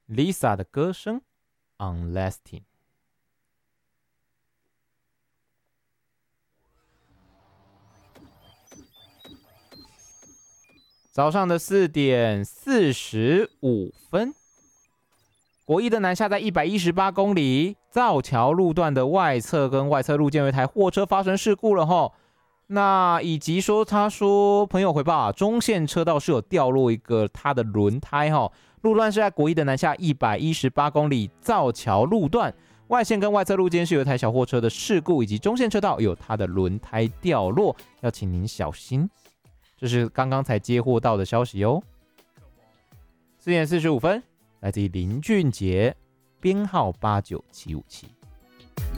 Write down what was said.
Lisa 的歌声 Unlasting。早上的4点45分，国一的南下在118公里，造桥路段的外侧跟外侧路肩有一台货车发生事故了齁。那以及说，他说朋友回报啊，中线车道是有掉落一个他的轮胎齁。路段是在国一的南下118公里，造桥路段外线跟外侧路肩是有一台小货车的事故，以及中线车道有他的轮胎掉落，要请您小心。这是刚刚才接获到的消息哦。4点45分，来自于林俊杰，编号89757。